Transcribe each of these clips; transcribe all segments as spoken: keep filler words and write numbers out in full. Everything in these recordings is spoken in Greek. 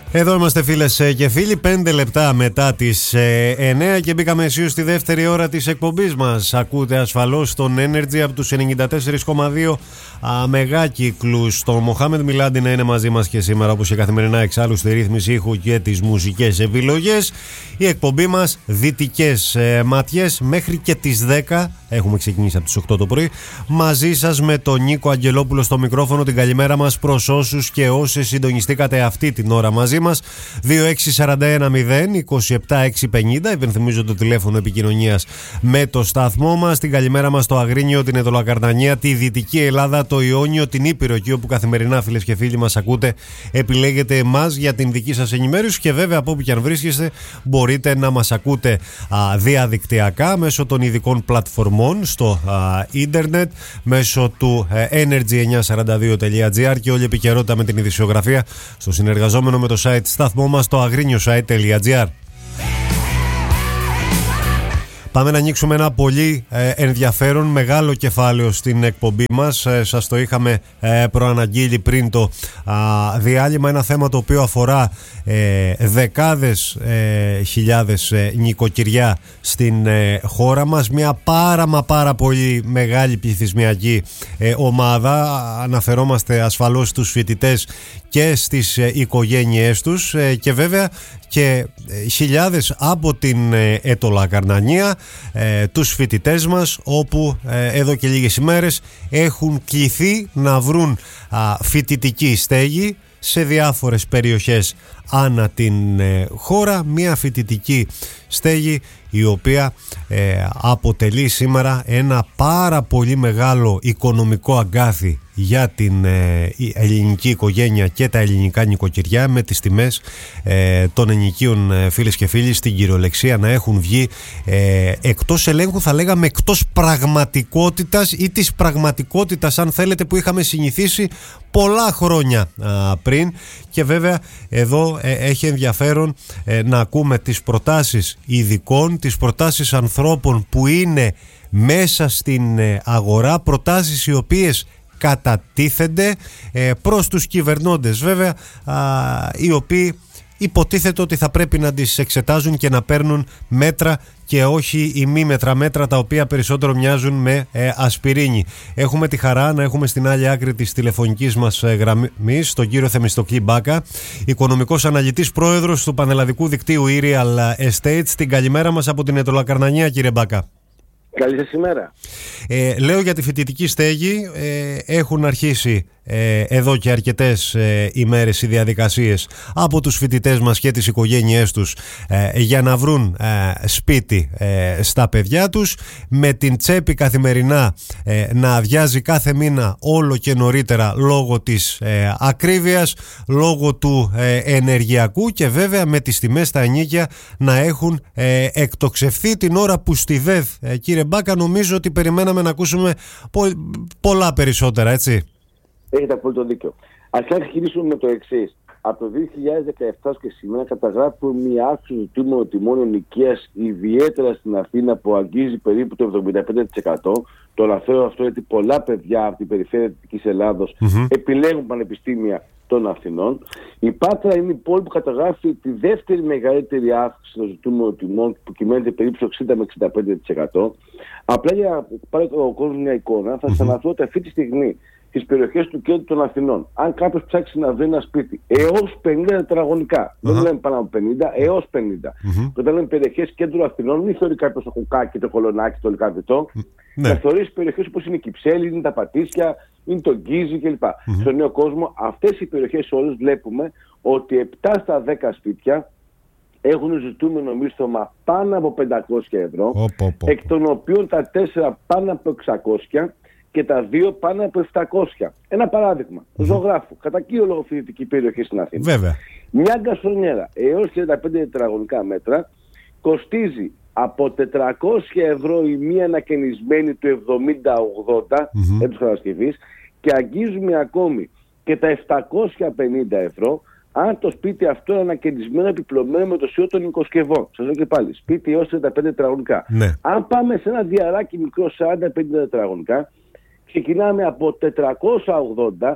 Εδώ είμαστε, φίλες και φίλοι, πέντε λεπτά μετά τις εννιά και μπήκαμε αισίως στη δεύτερη ώρα της εκπομπής μας. Ακούτε ασφαλώς τον Energy από τους ενενήντα τέσσερα κόμμα δύο μεγάκυκλους. Το Μοχάμεντ Μιλάντι να είναι μαζί μας και σήμερα, όπως και καθημερινά, εξάλλου στη ρύθμιση ήχου και τις μουσικές επιλογές. Η εκπομπή μας δυτικές ε, ματιές μέχρι και τις δέκα. Έχουμε ξεκινήσει από τις οκτώ το πρωί. Μαζί σας με τον Νίκο Αγγελόπουλο στο μικρόφωνο. Την καλημέρα μας προς όσους και όσες συντονιστήκατε αυτή την ώρα μαζί μας. δύο έξι τέσσερα ένα μηδέν είκοσι επτά εξακόσια πενήντα. Υπενθυμίζω το τηλέφωνο επικοινωνίας με το σταθμό μας. Την καλημέρα μας στο Αγρίνιο, την Εδωλακαρνανία, τη Δυτική Ελλάδα, το Ιόνιο, την Ήπειρο, εκεί όπου καθημερινά, φίλες και φίλοι μας, ακούτε, επιλέγετε εμάς για την δική σας ενημέρωση. Και βέβαια, από όπου και αν βρίσκεστε, μπορείτε να μας ακούτε α, διαδικτυακά μέσω των ειδικών πλατφορμών στο α, ίντερνετ, μέσω του ε, energy εννιακόσια σαράντα δύο τελεία τζι άρ και όλη η επικαιρότητα με την ειδησιογραφία στο συνεργαζόμενο με το site σταθμό μας, το αγρίνιοσite τελεία τζι άρ. Πάμε να ανοίξουμε ένα πολύ ε, ενδιαφέρον μεγάλο κεφάλαιο στην εκπομπή μας. Ε, σας το είχαμε ε, προαναγγείλει πριν το α, διάλειμμα. Ένα θέμα το οποίο αφορά ε, δεκάδες ε, χιλιάδες ε, νοικοκυριά στην ε, χώρα μας. Μια πάρα μα πάρα πολύ μεγάλη πληθυσμιακή ε, ομάδα. Αναφερόμαστε ασφαλώς στους φοιτητές και στις ε, οικογένειές τους ε, και βέβαια και ε, χιλιάδες από την ε, Εδωλακαρνανία, ε, τους φοιτητές μας, όπου ε, εδώ και λίγες ημέρες έχουν κληθεί να βρουν α, φοιτητική στέγη σε διάφορες περιοχές ανά την ε, χώρα. Μια φοιτητική στέγη η οποία ε, αποτελεί σήμερα ένα πάρα πολύ μεγάλο οικονομικό αγκάθι για την ε, ελληνική οικογένεια και τα ελληνικά νοικοκυριά, με τις τιμές ε, των ενοικίων, ε, φίλες και φίλοι, στην κυριολεξία να έχουν βγει ε, εκτός ελέγχου, θα λέγαμε εκτός πραγματικότητας, ή της πραγματικότητας, αν θέλετε, που είχαμε συνηθίσει πολλά χρόνια α, πριν. Και βέβαια εδώ ε, έχει ενδιαφέρον ε, να ακούμε τις προτάσεις ειδικών, τις προτάσεις ανθρώπων που είναι μέσα στην ε, αγορά, προτάσεις οι οποίες κατατίθενται ε, προς τους κυβερνώντες, βέβαια, α, οι οποίοι υποτίθεται ότι θα πρέπει να τις εξετάζουν και να παίρνουν μέτρα και όχι ημίμετρα, μέτρα τα οποία περισσότερο μοιάζουν με ε, ασπιρίνη. Έχουμε τη χαρά να έχουμε στην άλλη άκρη της τηλεφωνικής μας ε, γραμμής τον κύριο Θεμιστοκλή Μπάκα, οικονομικός αναλυτής, πρόεδρος του πανελλαδικού δικτύου E-Real Estates. Την καλημέρα μας από την Εδωλακαρνανία, κύριε Μπάκα. Καλή σας ημέρα. Ε, λέω για τη φοιτητική στέγη. Ε, έχουν αρχίσει ε, εδώ και αρκετές ε, ημέρες οι διαδικασίες από τους φοιτητές μας και τις οικογένειές τους ε, για να βρουν ε, σπίτι ε, στα παιδιά τους, με την τσέπη καθημερινά ε, να αδειάζει κάθε μήνα όλο και νωρίτερα λόγω της ε, ακρίβειας, λόγω του ε, ενεργειακού, και βέβαια με τις τιμές στα ενοίκια να έχουν ε, εκτοξευθεί την ώρα που στη ΔΕΘ, ε, κύριε Μπάκα, νομίζω ότι περιμέναμε να ακούσουμε πο- πολλά περισσότερα, έτσι. Έχετε απόλυτο δίκιο. Ας ξεκινήσουμε με το εξής. Από το δύο χιλιάδες δεκαεπτά και σήμερα καταγράφουμε μια αύξηση του ζητούμενου τιμών ενοικίας, ιδιαίτερα στην Αθήνα, που αγγίζει περίπου το εβδομήντα πέντε τοις εκατό. Το αναφέρω αυτό γιατί πολλά παιδιά από την περιφέρεια της Ελλάδος mm-hmm. επιλέγουν πανεπιστήμια των Αθηνών. Η Πάτρα είναι η πόλη που καταγράφει τη δεύτερη μεγαλύτερη αύξηση των ζητούμενων τιμών, που κυμαίνεται περίπου στο εξήντα με εξήντα πέντε τοις εκατό. Απλά για να πάρει ο κόσμος μια εικόνα, θα σας αναφέρω ότι αυτή τη στιγμή στις περιοχές του κέντρου των Αθηνών, αν κάποιος ψάξει να βρει ένα σπίτι έως πενήντα τετραγωνικά, uh-huh. δεν λέμε πάνω από πενήντα, έως πενήντα. Uh-huh. Και όταν λέμε περιοχές κέντρου Αθηνών, μην θεωρεί κάποιος το Χουκάκι, το Κολονάκι, το Λικαβητό. Uh-huh. Να θεωρήσει περιοχές όπως είναι η Κυψέλη, είναι τα Πατήσια, είναι το Γκίζι κλπ. Uh-huh. Στον νέο κόσμο, αυτές οι περιοχές όλες βλέπουμε ότι επτά στα δέκα σπίτια έχουν ζητούμενο μίσθωμα πάνω από πεντακόσια ευρώ, oh, oh, oh, oh. εκ των οποίων τα τέσσερα πάνω από εξακόσια και τα δύο πάνω από επτακόσια. Ένα παράδειγμα, mm-hmm. ζωγράφου, κατά κύριο λόγο φοιτητική περιοχή στην Αθήνα. Βέβαια. Μια γκαστρονιέρα έως τριάντα πέντε τετραγωνικά μέτρα κοστίζει από τετρακόσια ευρώ η μία ανακαινισμένη του εβδομήντα ογδόντα mm-hmm. έτους κατασκευής, και αγγίζουμε ακόμη και τα επτακόσια πενήντα ευρώ αν το σπίτι αυτό είναι ανακαινισμένο, επιπλωμένο με το σιό των οικοσκευών. Σας λέω και πάλι, σπίτι έως τριάντα πέντε τετραγωνικά. Ναι. Αν πάμε σε ένα διαράκι μικρό σαράντα πενήντα τετραγωνικά, ξεκινάμε από τετρακόσια ογδόντα,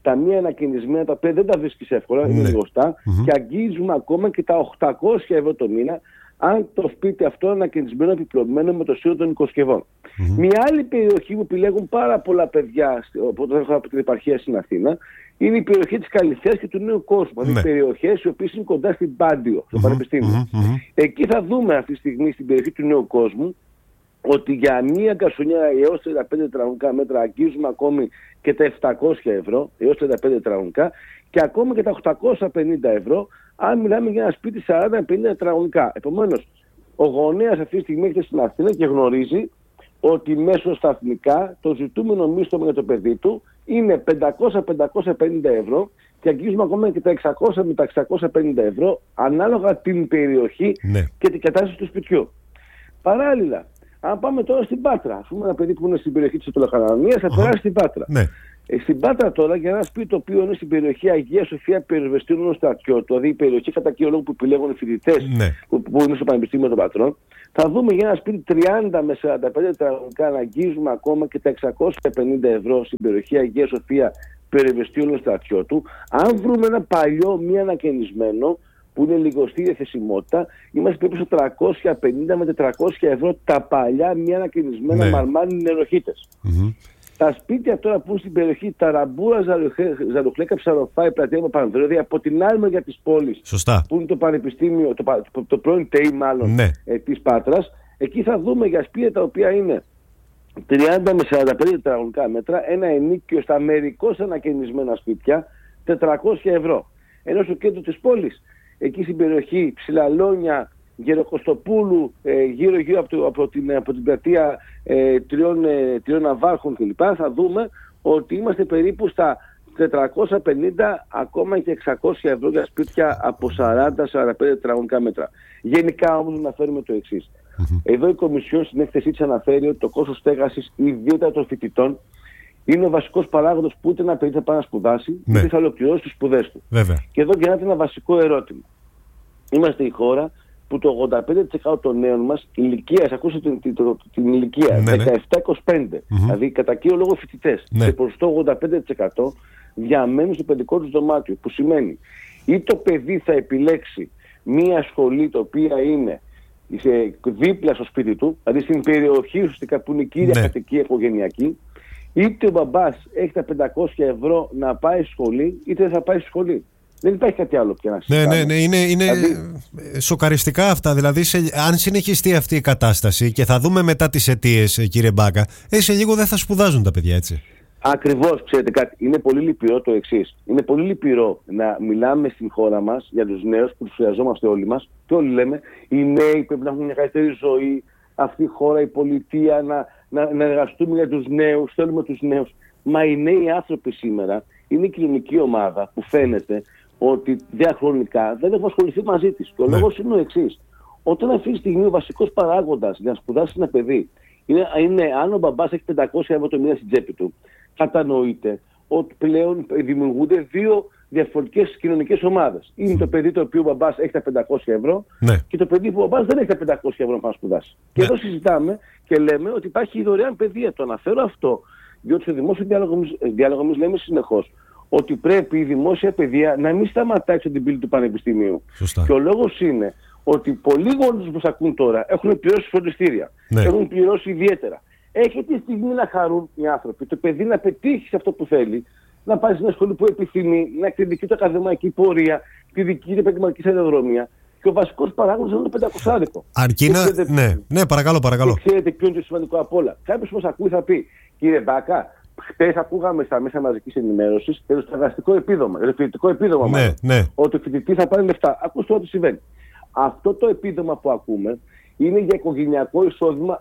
ταμεία ανακαινισμένα τα οποία δεν τα βρίσκεις εύκολα, ναι. είναι λιγοστά, mm-hmm. και αγγίζουμε ακόμα και τα οκτακόσια ευρώ το μήνα, αν το σπίτι αυτό είναι ανακαινισμένο, επιπλωμένο με το σύνολο των οικοσκευών. Mm-hmm. Μια άλλη περιοχή που επιλέγουν πάρα πολλά παιδιά όταν έχω από την επαρχία στην Αθήνα είναι η περιοχή της Καλυθέας και του Νέου Κόσμου. Δηλαδή, mm-hmm. περιοχές οι οποίες είναι κοντά στην Πάντιο, στο mm-hmm. Πανεπιστήμιο. Mm-hmm. Εκεί θα δούμε αυτή τη στιγμή στην περιοχή του Νέου Κόσμου ότι για μία γκασονιά έως τριάντα πέντε τετραγωνικά μέτρα αγγίζουμε ακόμη και τα επτακόσια ευρώ, έως τριάντα πέντε τετραγωνικά, και ακόμα και τα οκτακόσια πενήντα ευρώ αν μιλάμε για ένα σπίτι σαράντα με πενήντα τετραγωνικά. Επομένως, ο γονέας αυτή τη στιγμή έρχεται στην Αθήνα και γνωρίζει ότι μέσω σταθμικά το ζητούμενο μίσθωμα για το παιδί του είναι πεντακόσια με πεντακόσια πενήντα ευρώ και αγγίζουμε ακόμα και τα εξακόσια με τα εξακόσια πενήντα ευρώ ανάλογα την περιοχή, ναι. και την κατάσταση του σπιτιού. Παράλληλα, αν πάμε τώρα στην Πάτρα, ας πούμε ένα παιδί που είναι στην περιοχή της Αττολοχανανίας θα περάσει στην Πάτρα. Ναι. Ε, στην Πάτρα τώρα, για ένα σπίτι το οποίο είναι στην περιοχή Αγία Σοφία Πυροσβεστήριων Στρατιώτου, δηλαδή η περιοχή κατά κύριο λόγο που επιλέγουν οι φοιτητές, ναι. που, που είναι στο Πανεπιστήμιο των Πατρών, θα δούμε για ένα σπίτι τριάντα με σαράντα πέντε τετραγωνικά να αγγίζουμε ακόμα και τα εξακόσια πενήντα ευρώ στην περιοχή Αγία Σοφία Πυροσβεστήριων Στρατιώτου. Αν βρούμε ένα παλιό μη ανακαινισμένο, που είναι λιγοστή διαθεσιμότητα, είμαστε περίπου στο τριακόσια πενήντα με τετρακόσια ευρώ τα παλιά μη ανακαινισμένα, ναι. μαρμάνι νεροχύτες. Mm-hmm. Τα σπίτια τώρα που είναι στην περιοχή Ταραμπούρα, Ζαρουχλέκα, Ψαροφάη, Πλατεία Παπανδρέου, από την άλλη μεριά της πόλης, σωστά. που είναι το πανεπιστήμιο, το, το, το πρώην ΤΕΙ μάλλον, ναι. ε, της Πάτρας, εκεί θα δούμε για σπίτια τα οποία είναι τριάντα με σαράντα πέντε τετραγωνικά μέτρα, ένα ενίκιο στα μερικώς ανακαινισμένα σπίτια, τετρακόσια ευρώ. Ενώ στο κέντρο της πόλης, εκεί στην περιοχή Ψηλαλόνια, Γεροκοστοπούλου, ε, γύρω γύρω από, το, από, την, από την πλατεία ε, τριών, ε, τριών ναυάρχων κλπ. Θα δούμε ότι είμαστε περίπου στα τετρακόσια πενήντα ακόμα και εξακόσια ευρώ για σπίτια από σαράντα με σαράντα πέντε τετραγωνικά μέτρα. Γενικά όμως να φέρουμε το εξής. Mm-hmm. Εδώ η Κομισιόν στην έκθεσή της αναφέρει ότι το κόστος στέγασης ιδιαίτερα των φοιτητών είναι ο βασικός παράγοντας που ούτε ένα παιδί θα πάει να σπουδάσει, ναι. ούτε θα ολοκληρώσει τις σπουδές του. Βέβαια. Και εδώ γεννάται ένα βασικό ερώτημα. Είμαστε η χώρα που το ογδόντα πέντε τοις εκατό των νέων μας ηλικίας, ακούσατε την, την, την, την ηλικία, ναι, δεκαεπτά είκοσι πέντε, mm-hmm. δηλαδή κατά κύριο λόγο φοιτητές, ναι. σε ποσοστό ογδόντα πέντε τοις εκατό διαμένουν στο παιδικό τους δωμάτιο, που σημαίνει ή το παιδί θα επιλέξει μία σχολή το οποία είναι σε, δίπλα στο σπίτι του, δηλαδή στην περιοχή ουσιαστικά που είναι η κύρια ναι. κατοικία οικογενειακή, είτε ο μπαμπάς έχει τα πεντακόσια ευρώ να πάει στη σχολή, είτε δεν θα πάει στη σχολή. Δεν υπάρχει κάτι άλλο πια να συζητάμε. Ναι, ναι, ναι, είναι, είναι δηλαδή... σοκαριστικά αυτά. Δηλαδή, σε, αν συνεχιστεί αυτή η κατάσταση και θα δούμε μετά τις αιτίες, κύριε Μπάκα, ε, σε λίγο δεν θα σπουδάζουν τα παιδιά, έτσι. Ακριβώς, ξέρετε κάτι. Είναι πολύ λυπηρό το εξής. Είναι πολύ λυπηρό να μιλάμε στην χώρα μας για τους νέους που τους χρειαζόμαστε όλοι μας. Και όλοι λέμε, οι νέοι πρέπει να έχουν μια καλύτερη ζωή. Αυτή η χώρα, η πολιτεία, να, να, να εργαστούμε για τους νέους, θέλουμε τους νέους. Μα οι νέοι άνθρωποι σήμερα είναι η κοινωνική ομάδα που φαίνεται ότι διαχρονικά δεν έχουν ασχοληθεί μαζί της. Και ο λόγος ναι. είναι ο εξής. Όταν αυτή τη στιγμή ο βασικός παράγοντας για να σπουδάσει ένα παιδί είναι, είναι αν ο μπαμπάς έχει πεντακόσια ευρώ το μήνα στην τσέπη του, κατανοείται ότι πλέον δημιουργούνται δύο διαφορετικές κοινωνικές ομάδες. Είναι mm. το παιδί το οποίο ο μπαμπάς έχει τα πεντακόσια ευρώ ναι. και το παιδί που ο μπαμπάς δεν έχει τα πεντακόσια ευρώ να σπουδάσει. Ναι. Και εδώ συζητάμε και λέμε ότι υπάρχει η δωρεάν παιδεία. Το αναφέρω αυτό, διότι στο δημόσιο διάλογο εμείς λέμε συνεχώς ότι πρέπει η δημόσια παιδεία να μην σταματάει στην πύλη του πανεπιστημίου. Σωστά. Και ο λόγος είναι ότι πολλοί γονείς που μας ακούν τώρα έχουν πληρώσει φροντιστήρια, ναι. έχουν πληρώσει ιδιαίτερα. Έχει τη στιγμή να χαρούν οι άνθρωποι, το παιδί να πετύχει σε αυτό που θέλει, να πάει σε μια σχολή που επιθυμεί, να εκδικεί την ακαδημαϊκή πορεία, τη δική του επαγγελματική σταδιοδρομία. Και ο βασικός παράγοντας είναι το πεντακοσάρικο. Αρκεί να. Ξέρετε... Ναι, ναι, παρακαλώ, παρακαλώ. Και ξέρετε ποιο είναι το σημαντικό απ' όλα. Κάποιος που μας ακούει θα πει, κύριε Μπάκα, χτες ακούγαμε στα μέσα μαζικής ενημέρωσης για το στεγαστικό επίδομα, για το φοιτητικό επίδομα, ναι, μάλλον, ναι. ότι ο φοιτητής θα πάρει λεφτά. Ακούστε ό,τι συμβαίνει. Αυτό το επίδομα που ακούμε είναι για οικογενειακό εισόδημα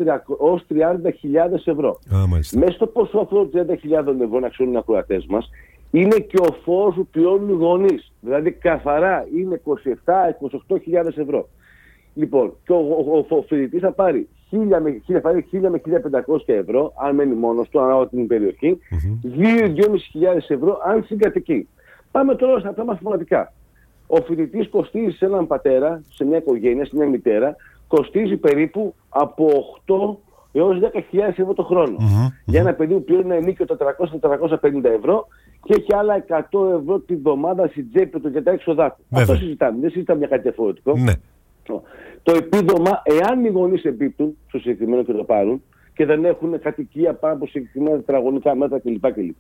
έως τριάντα χιλιάδες ευρώ. Α, μέσα στο ποσό αυτό των τριάντα χιλιάδες ευρώ, να ξέρουν οι ακροατές μας, είναι και ο φόρος που πληρώνουν οι γονείς. Δηλαδή καθαρά είναι είκοσι επτά με είκοσι οκτώ χιλιάδες ευρώ. Λοιπόν, και ο, ο, ο, ο φοιτητής θα πάρει χίλια με χίλια πεντακόσια ευρώ, αν μένει μόνος του, ανάλογα την περιοχή, mm-hmm. δύο με δυόμισι χιλιάδες ευρώ, αν συγκατοικεί. Πάμε τώρα στα πράγματα μαθηματικά. Ο φοιτητής κοστίζει σε έναν πατέρα, σε μια οικογένεια, σε μια μητέρα, κοστίζει περίπου από οκτώ έως δέκα χιλιάδες ευρώ το χρόνο. Mm-hmm. Για ένα παιδί που πληρώνει ένα ενίκιο τετρακόσια με τετρακόσια πενήντα ευρώ και έχει άλλα εκατό ευρώ τη βδομάδα στην τσέπη του για τα έξοδά του. Αυτό συζητάμε. Δεν συζητάμε για κάτι διαφορετικό. Ναι. Το επίδομα, εάν οι γονείς εμπίπτουν στο συγκεκριμένο και το πάρουν και δεν έχουν κατοικία πάνω από συγκεκριμένα τετραγωνικά μέτρα κλπ. κλπ.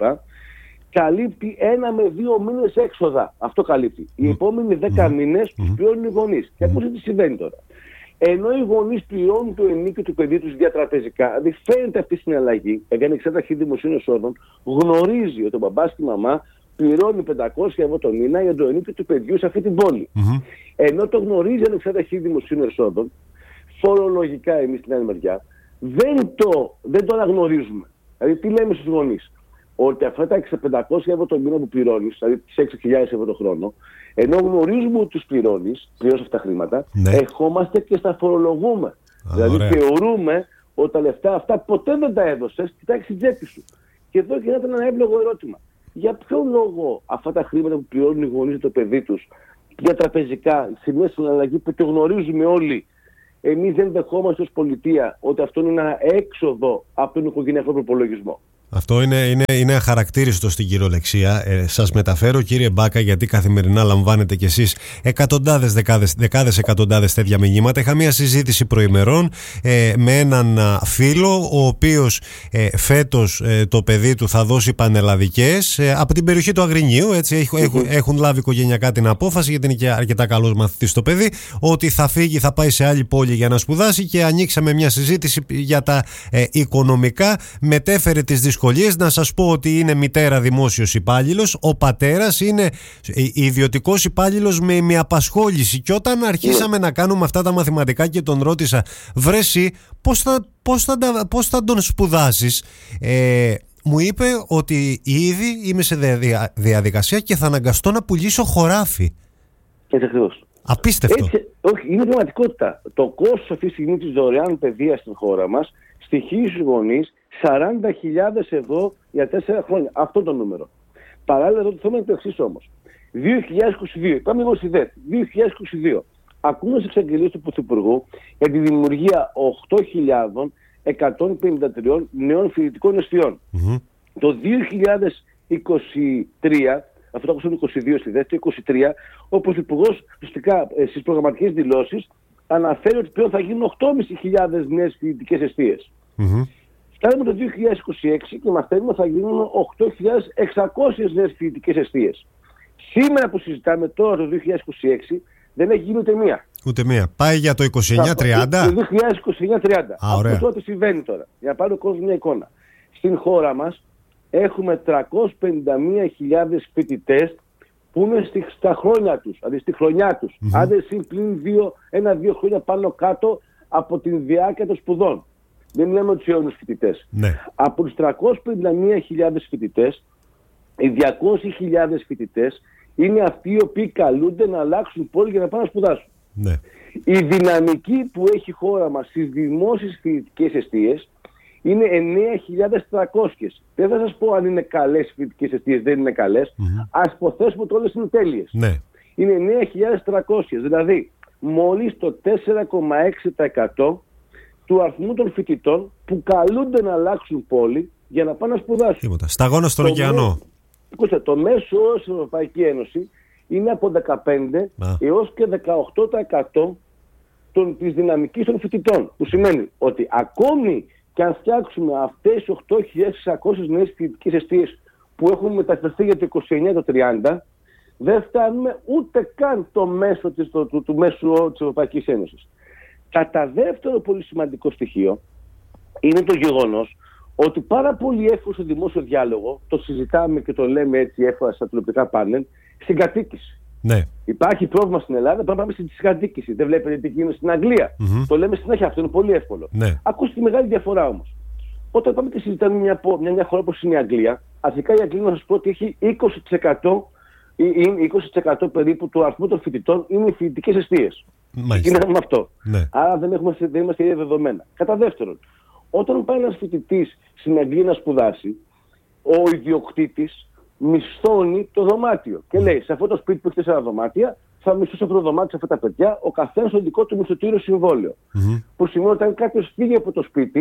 Καλύπτει ένα με δύο μήνες έξοδα. Αυτό καλύπτει. Mm. Οι επόμενοι δέκα mm. μήνες τους πληρώνουν οι γονείς. Mm. Και πώς τι συμβαίνει τώρα. Ενώ οι γονείς πληρώνουν το ενίκιο του παιδιού τους διατραπεζικά, δηλαδή φαίνεται αυτή στην αλλαγή, επειδή ανεξάρτητα αρχή δημοσίων εσόδων, γνωρίζει ότι ο μπαμπάς και η μαμά πληρώνει πεντακόσια ευρώ το μήνα για το ενίκιο του παιδιού σε αυτή την πόλη. Mm-hmm. Ενώ το γνωρίζει ανεξάρτητα αρχή δημοσίων εσόδων, φορολογικά εμείς στην άλλη μεριά, δεν το, δεν το αναγνωρίζουμε. Δηλαδή, τι λέμε στους γονείς, ότι αυτά τα πεντακόσια ευρώ το μήνα που πληρώνεις, δηλαδή τις έξι χιλιάδες ευρώ το χρόνο, ενώ γνωρίζουμε ότι τους πληρώνεις, πληρώνεις αυτά τα χρήματα, ναι. ερχόμαστε και στα φορολογούμε. Α, δηλαδή, ωραία. Θεωρούμε ότι τα λεφτά αυτά ποτέ δεν τα έδωσες, κοιτάξτε στην τσέπη σου. Και εδώ γίνεται ένα εύλογο ερώτημα. Για ποιο λόγο αυτά τα χρήματα που πληρώνουν οι γονείς για το παιδί τους, για τραπεζικά, σημεία στην αλλαγή που το γνωρίζουμε όλοι, εμείς δεν δεχόμαστε ως πολιτεία ότι αυτό είναι ένα έξοδο από τον οικογενειακό προπολογισμό. Αυτό είναι, είναι, είναι αχαρακτήριστο στην κυριολεξία. Ε, σας μεταφέρω, κύριε Μπάκα, γιατί καθημερινά λαμβάνετε κι εσείς εκατοντάδες, δεκάδες, δεκάδες εκατοντάδες τέτοια μηνύματα. Είχα μία συζήτηση προημερών ε, με έναν φίλο, ο οποίος ε, φέτος ε, το παιδί του θα δώσει πανελλαδικές ε, από την περιοχή του Αγρινίου. Έτσι, έχουν, έχουν, έχουν λάβει οικογενειακά την απόφαση, γιατί είναι και αρκετά καλός μαθητής το παιδί, ότι θα φύγει, θα πάει σε άλλη πόλη για να σπουδάσει, και ανοίξαμε μια συζήτηση για τα ε, οικονομικά. Μετέφερε τις δυσκολίες. Να σας πω ότι είναι μητέρα δημόσιος υπάλληλος, ο πατέρας είναι ιδιωτικός υπάλληλος με, με απασχόληση. Και όταν αρχίσαμε να κάνουμε αυτά τα μαθηματικά και τον ρώτησα, βρε εσύ, πώς θα, πώς θα, πώς θα τον σπουδάσεις, ε, μου είπε ότι ήδη είμαι σε δια, διαδικασία και θα αναγκαστώ να πουλήσω χωράφι. Έτσι ακριβώς. Απίστευτο. Έτσι, όχι, είναι πραγματικότητα. Το κόστος αυτή τη στιγμή της δωρεάν παιδείας στην χώρα μας στοιχίζει στους γονείς σαράντα χιλιάδες ευρώ για τέσσερα χρόνια. Αυτό το νούμερο. Παράλληλα, εδώ το θέμα είναι το εξής όμως. δύο χιλιάδες είκοσι δύο, πάμε λίγο στη ΔΕΤ. δύο χιλιάδες είκοσι δύο. Ακούμε στις εξαγγελίες του Πρωθυπουργού για τη δημιουργία οκτώ χιλιάδες εκατόν πενήντα τρία νέων φοιτητικών εστιών. Mm-hmm. Το δύο χιλιάδες είκοσι τρία, αυτό το ακούσαμε είκοσι δύο στη ΔΕΤ, το είκοσι τρία, ο Πρωθυπουργός ουσιαστικά στις προγραμματικές δηλώσεις αναφέρει ότι πλέον θα γίνουν οκτώ χιλιάδες πεντακόσιες νέες φοιτητικές εστίες. Mm-hmm. Φτάνουμε το δύο χιλιάδες είκοσι έξι και μαθαίνουμε ότι θα γίνουν οκτώ χιλιάδες εξακόσιες νέες φοιτητικές εστίες. Σήμερα που συζητάμε τώρα το δύο χιλιάδες είκοσι έξι δεν έχει γίνει ούτε μία. Ούτε μία. Πάει για το είκοσι εννιά τριάντα. Το δύο χιλιάδες είκοσι εννιά τριάντα. Αυτό τότε συμβαίνει τώρα. Για να πάρει ο κόσμος μια εικόνα. Στην χώρα μας έχουμε τριακόσιες πενήντα μία χιλιάδες φοιτητές που είναι στη, στα χρόνια τους, δηλαδή στη χρονιά τους. Mm-hmm. Άντε συμπλήν ένα-δύο χρόνια πάνω κάτω από την διάρκεια των σπουδών. Δεν μιλάμε τους αιώνιους φοιτητές. Ναι. Από τους τριακόσιες πενήντα μία χιλιάδες φοιτητές, οι διακόσιες χιλιάδες φοιτητές είναι αυτοί οι οποίοι καλούνται να αλλάξουν πόλη για να πάνε να σπουδάσουν. Ναι. Η δυναμική που έχει η χώρα μας στις δημόσιες φοιτητικές εστίες είναι εννέα χιλιάδες τριακόσιες. Δεν θα σας πω αν είναι καλές φοιτητικές εστίες, δεν είναι καλές. Mm-hmm. Ας υποθέσουμε ότι όλες είναι τέλειες. Ναι. Είναι εννέα χιλιάδες τριακόσιες. Δηλαδή, μόλις το τέσσερα κόμμα έξι τοις εκατό του αριθμού των φοιτητών που καλούνται να αλλάξουν πόλη για να πάνε να σπουδάσουν. Τίποτα. Σταγόνα στον ωκεανό. Μέ... Το μέσο όρο στην Ευρωπαϊκή Ένωση είναι από δεκαπέντε έως και δεκαοκτώ τοις εκατό των, της δυναμικής των φοιτητών. Που σημαίνει ότι ακόμη και αν φτιάξουμε αυτές τις οκτώ χιλιάδες εξακόσιες νέες φοιτητικές εστίες που έχουν μεταφερθεί για το είκοσι εννιά το τριάντα, δεν φτάνουμε ούτε καν το μέσο της, το, του, του μέσου όρου της Ευρωπαϊκής Ένωσης. Κατά δεύτερο πολύ σημαντικό στοιχείο είναι το γεγονός ότι πάρα πολύ εύκολο στο δημόσιο διάλογο, το συζητάμε και το λέμε έτσι εύκολα στα τηλεοπτικά πάνελ, στην κατοίκηση. Ναι. Υπάρχει πρόβλημα στην Ελλάδα, πρέπει να πάμε στην κατοίκηση. Δεν βλέπετε τι γίνεται στην Αγγλία. Mm-hmm. Το λέμε συνέχεια, αυτό είναι πολύ εύκολο. Ναι. Ακούστε τη μεγάλη διαφορά όμως. Όταν πάμε και συζητάμε μια, μια, μια χώρα όπως είναι η Αγγλία, αρχικά η Αγγλία να σας πω ότι έχει είκοσι τοις εκατό, είκοσι τοις εκατό περίπου του αριθμού των φοιτητών είναι οι φοιτητικές εστίες. Είναι με αυτό. Ναι. Άρα δεν, έχουμε, δεν είμαστε ήδη δεδομένα. Κατά δεύτερον, όταν πάει ένας φοιτητής στην Αγγλία να σπουδάσει, ο ιδιοκτήτης μισθώνει το δωμάτιο. Και λέει, σε αυτό το σπίτι που έχει τέσσερα δωμάτια, θα μισθώσει αυτό το δωμάτιο σε αυτά τα παιδιά, ο καθένας το δικό του μισθωτήριο συμβόλαιο. Mm-hmm. Που σημαίνει ότι αν κάποιος φύγει από το σπίτι,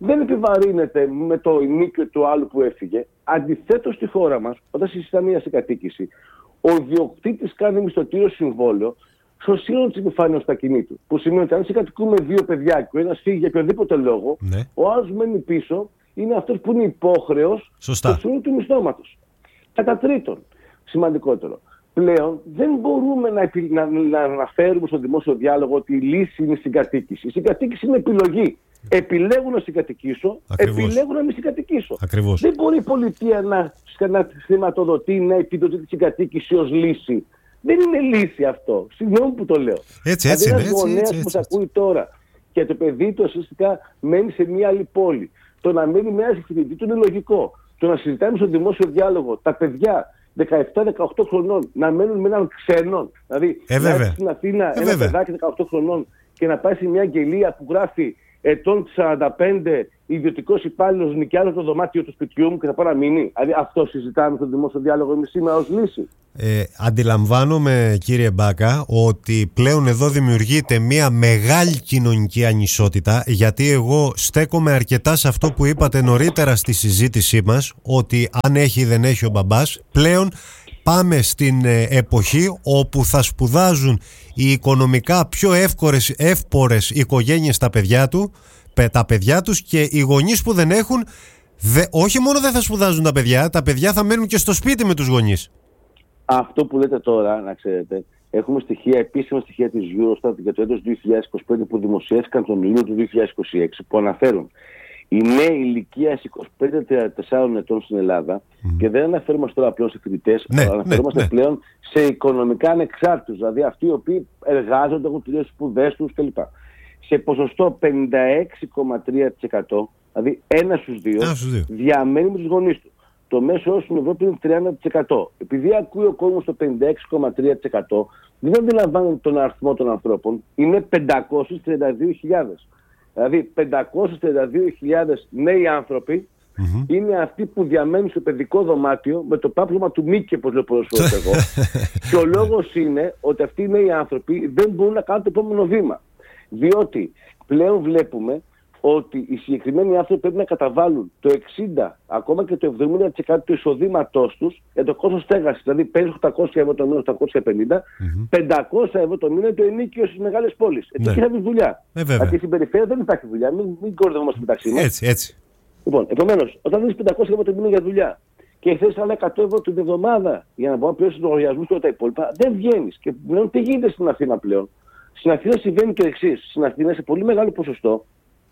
δεν επιβαρύνεται με το ενίκιο του άλλου που έφυγε. Αντιθέτως, στη χώρα μας, όταν συζητάμε μια συγκατοίκηση, ο ιδιοκτήτης κάνει μισθωτήριο συμβόλαιο στο σύνολο της επιφάνειας του ακινήτου. Που σημαίνει ότι αν συγκατοικούμε δύο παιδιά και ο ένας φύγει για οποιοδήποτε λόγο, ναι. ο άλλος μένει πίσω, είναι αυτός που είναι υπόχρεος στο σύνολο του μισθώματος. Κατά τρίτον, σημαντικότερο, πλέον δεν μπορούμε να, επι... να... να αναφέρουμε στο δημόσιο διάλογο ότι η λύση είναι η συγκατοίκηση. Η συγκατοίκηση είναι επιλογή. Επιλέγω να συγκατοικήσω, Ακριβώς. επιλέγω να μην συγκατοικήσω. Ακριβώς. Δεν μπορεί η πολιτεία να, να χρηματοδοτεί, να επιδοτεί τη συγκατοίκηση ως λύση. Δεν είναι λύση αυτό. Συγγνώμη που το λέω. Έτσι, έτσι. Ένας γονέας που μας ακούει τώρα και το παιδί του ουσιαστικά μένει σε μια άλλη πόλη. Το να μένει με ένα φοιτητή του είναι λογικό. Το να συζητάμε στο δημόσιο διάλογο τα παιδιά δεκαεπτά δεκαοκτώ χρονών να μένουν με έναν ξένον. Δηλαδή, ε, να έρθει στην Αθήνα ε, ένα παιδάκι δεκαοκτώ χρονών και να πάει σε μια αγγελία που γράφει ετών σαράντα πέντε ιδιωτικός υπάλληλος νοικιάζω το δωμάτιο του σπιτιού μου και θα πάω να μείνει. Δηλαδή, αυτό συζητάμε στο δημόσιο διάλογο εμείς σήμερα ως λύση. Ε, αντιλαμβάνομαι, κύριε Μπάκα, ότι πλέον εδώ δημιουργείται μια μεγάλη κοινωνική ανισότητα, γιατί εγώ στέκομαι αρκετά σε αυτό που είπατε νωρίτερα στη συζήτησή μας, ότι αν έχει ή δεν έχει ο μπαμπάς, πλέον πάμε στην εποχή όπου θα σπουδάζουν οι οικονομικά πιο εύκολες, εύπορες οικογένειες τα παιδιά του, τα παιδιά τους, και οι γονείς που δεν έχουν, δε, όχι μόνο δεν θα σπουδάζουν τα παιδιά, τα παιδιά θα μένουν και στο σπίτι με τους γονείς. Αυτό που λέτε τώρα, να ξέρετε, έχουμε στοιχεία, επίσημα στοιχεία της Eurostat για το έτος δύο χιλιάδες είκοσι πέντε που δημοσιεύτηκαν τον Ιούνιο του δύο χιλιάδες είκοσι έξι, που αναφέρουν οι νέοι ηλικίας είκοσι πέντε με τριάντα τέσσερα ετών στην Ελλάδα, mm. και δεν αναφέρομαστε τώρα πλέον σε φοιτητές, ναι, αλλά αναφέρομαστε ναι, ναι. πλέον σε οικονομικά ανεξάρτητους, δηλαδή αυτοί οι οποίοι εργάζονται, έχουν τελειώσει τις σπουδές τους κλπ. Σε ποσοστό πενήντα έξι κόμμα τρία τοις εκατό, δηλαδή ένα στους δύο, διαμένει με τους γονείς του. Το μέσο όρο στην Ευρώπη είναι τριάντα τοις εκατό. Επειδή ακούει ο κόσμος το πενήντα έξι κόμμα τρία τοις εκατό, δεν αντιλαμβάνεται τον αριθμό των ανθρώπων, είναι πεντακόσιες τριάντα δύο χιλιάδες. Δηλαδή πεντακόσιες τριάντα δύο χιλιάδες νέοι άνθρωποι mm-hmm. είναι αυτοί που διαμένουν στο παιδικό δωμάτιο με το πάπλωμα του Μίκη, όπως λέω πολλές φορές εγώ. Και ο λόγος είναι ότι αυτοί οι νέοι άνθρωποι δεν μπορούν να κάνουν το επόμενο βήμα. Διότι πλέον βλέπουμε ότι οι συγκεκριμένοι άνθρωποι πρέπει να καταβάλουν το εξήντα ακόμα και το εβδομήντα τοις εκατό του εισοδήματός τους για το κόστος στέγασης. Δηλαδή παίρνει οκτακόσια ευρώ το μήνα, οκτακόσια πενήντα, mm-hmm. πεντακόσια ευρώ το μήνα το ενίκιο στις μεγάλες πόλεις. Εκεί ναι. θα βρει δουλειά. Ε, γιατί στην περιφέρεια δεν υπάρχει δουλειά. Μην, μην κορδευόμαστε μεταξύ μας. Έτσι, έτσι. Λοιπόν, επομένως, όταν δίνεις πεντακόσια ευρώ το μήνα για δουλειά και θες άλλα εκατό ευρώ την εβδομάδα για να μπορεί να πληρώσεις τους λογαριασμούς και όλα τα υπόλοιπα, δεν βγαίνεις. Και πλέον τι γίνεται στην Αθήνα πλέον? Στην Αθήνα συμβαίνει το εξής. Στην Αθήνα σε πολύ μεγάλο ποσοστό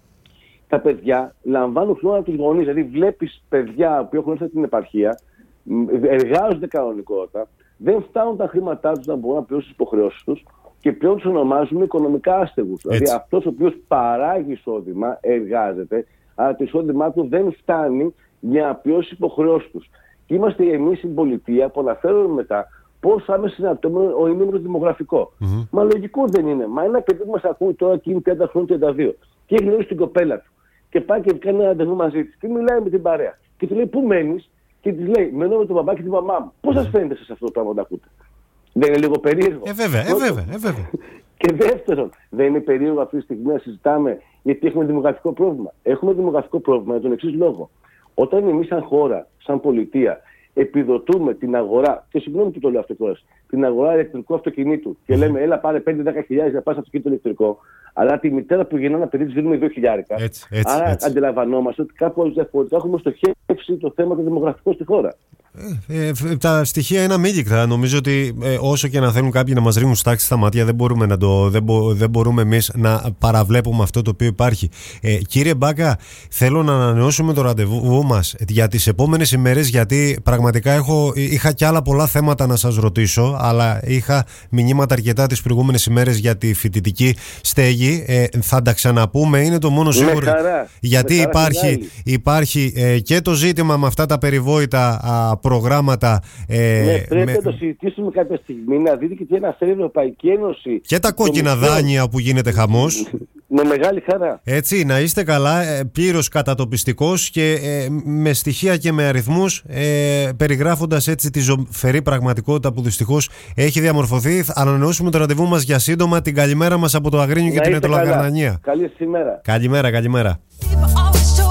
τα παιδιά λαμβάνουν χρόνο από τους γονείς. Δηλαδή βλέπεις παιδιά που έχουν έρθει από την επαρχία, εργάζονται κανονικότητα, δεν φτάνουν τα χρήματά τους να μπορούν να πληρώσουν τις υποχρεώσεις τους και πλέον τους ονομάζουμε οικονομικά άστεγους. Δηλαδή αυτός ο οποίος παράγει εισόδημα, εργάζεται, αλλά το εισόδημά του δεν φτάνει για να πληρώσει τις υποχρεώσεις τους. Και είμαστε εμείς στην πολιτεία που αναφέρουμε μετά πώς άμεσα συναρτώμενο είναι με το δημογραφικό. Mm-hmm. Μα λογικό δεν είναι. Μα ένα παιδί που μας ακούει τώρα και είναι τριάντα χρόνια, τριάντα δύο και έχει γνωρίσει την κοπέλα του και πάει και κάνει ένα ραντεβού μαζί της και μιλάει με την παρέα. Και του λέει πού μένεις, και της λέει μένω με τον μπαμπά και την μαμά μου. Πώς σας φαίνεται σε αυτό το πράγμα να ακούτε? Δεν είναι λίγο περίεργο? Ε, βέβαια, ε, βέβαια, ε, βέβαια. Και δεύτερον, δεν είναι περίεργο αυτή τη στιγμή να συζητάμε γιατί έχουμε δημογραφικό πρόβλημα? Έχουμε δημογραφικό πρόβλημα για τον εξής λόγο. Όταν εμείς σαν χώρα, σαν πολιτεία, επιδοτούμε την αγορά, και συγγνώμη που το λέω αυτό κιόλας, την αγορά ηλεκτρικού αυτοκινήτου και λέμε έλα πάρε πέντε με δέκα χιλιάδες για πας αυτοκίνητο ηλεκτρικό, αλλά τη μητέρα που γεννά ένα παιδί της δίνουμε δύο χιλιάρικα. Έτσι, έτσι, άρα έτσι. Αντιλαμβανόμαστε ότι κάπου διαφορετικά έχουμε στοχεύσει το θέμα το δημογραφικό στη χώρα. Ε, ε, τα στοιχεία είναι αμήλικτα. Νομίζω ότι ε, όσο και να θέλουν κάποιοι να μας ρίχνουν στάξεις στα μάτια, δεν μπορούμε, να το, δεν, μπο, δεν μπορούμε εμείς να παραβλέπουμε αυτό το οποίο υπάρχει. Ε, κύριε Μπάκα, θέλω να ανανεώσουμε το ραντεβού μας για τις επόμενες ημέρες, γιατί πραγματικά έχω, είχα και άλλα πολλά θέματα να σας ρωτήσω, αλλά είχα μηνύματα αρκετά τις προηγούμενες ημέρες για τη φοιτητική στέγη. Ε, θα τα ξαναπούμε, είναι το μόνο σίγουρο. Χαρά, γιατί υπάρχει, υπάρχει ε, και το ζήτημα με αυτά τα περιβόητα α, προγράμματα. Ε, ναι, πρέπει με... να το συζητήσουμε κάποια στιγμή, να δείτε και τι αναφέρει η Ευρωπαϊκή Ένωση. Και τα κόκκινα δάνεια που γίνεται χαμός. Με μεγάλη χαρά. Έτσι, να είστε καλά, πλήρως κατατοπιστικός και ε, με στοιχεία και με αριθμούς, ε, περιγράφοντας έτσι τη ζωφερή πραγματικότητα που δυστυχώς έχει διαμορφωθεί. Ανανεώσουμε το ραντεβού μας για σύντομα. Την καλημέρα μας από το Αγρίνιο και την Ετωλοκαρνανία. Καλή σήμερα. Καλημέρα, καλημέρα.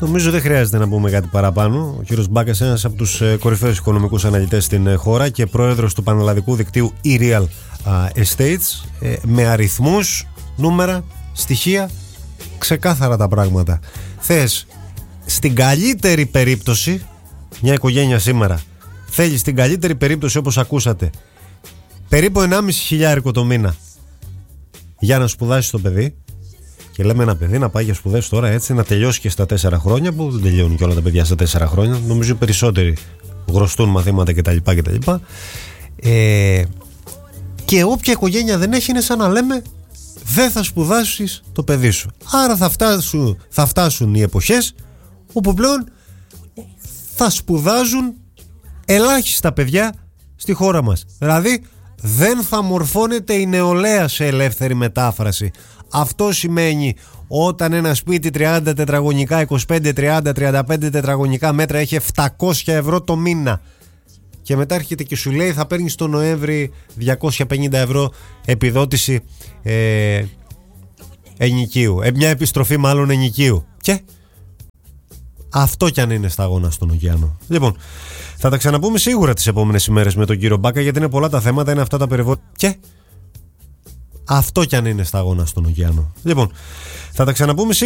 Νομίζω δεν χρειάζεται να πούμε κάτι παραπάνω. Ο κύριος Μπάκας, ένας από τους κορυφαίους οικονομικούς αναλυτές στην χώρα και πρόεδρος του πανελλαδικού δικτύου e-Real Estates, με αριθμούς, νούμερα, στοιχεία, ξεκάθαρα τα πράγματα. Θες στην καλύτερη περίπτωση, μια οικογένεια σήμερα θέλει στην καλύτερη περίπτωση, όπως ακούσατε, περίπου ενάμιση χιλιάρικο το μήνα για να σπουδάσει το παιδί. Και λέμε ένα παιδί να πάει για σπουδές τώρα, έτσι, να τελειώσει και στα τέσσερα χρόνια, που δεν τελειώνουν και όλα τα παιδιά στα τέσσερα χρόνια. Νομίζω περισσότεροι γροστούν μαθήματα κτλ. κτλ. Ε, και όποια οικογένεια δεν έχει, είναι σαν να λέμε δεν θα σπουδάσεις το παιδί σου. Άρα θα φτάσουν, θα φτάσουν οι εποχές όπου πλέον θα σπουδάζουν ελάχιστα παιδιά στη χώρα μας. Δηλαδή δεν θα μορφώνεται η νεολαία σε ελεύθερη μετάφραση. Αυτό σημαίνει όταν ένα σπίτι τριάντα τετραγωνικά, είκοσι πέντε, τριάντα, τριάντα πέντε τετραγωνικά μέτρα έχει επτακόσια ευρώ το μήνα και μετά έρχεται και σου λέει θα παίρνεις το Νοέμβρη διακόσια πενήντα ευρώ επιδότηση ε, ενοικίου, ε, μια επιστροφή μάλλον ενοικίου, και αυτό κι αν είναι σταγόνα στον ωκεανό. Λοιπόν, θα τα ξαναπούμε σίγουρα τις επόμενες ημέρες με τον κύριο Μπάκα, γιατί είναι πολλά τα θέματα, είναι αυτά τα περιβόητα, και αυτό κι αν είναι σταγόνα στον ωκεανό. Λοιπόν, θα τα ξαναπούμε σίγουρα.